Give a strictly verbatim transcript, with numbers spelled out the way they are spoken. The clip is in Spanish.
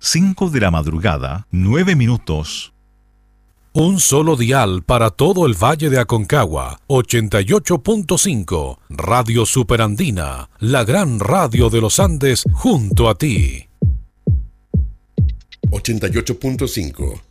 cinco de la madrugada, nueve minutos. Un solo dial para todo el Valle de Aconcagua, ochenta y ocho punto cinco, Radio Superandina, la gran radio de los Andes junto a ti. ochenta y ocho punto cinco,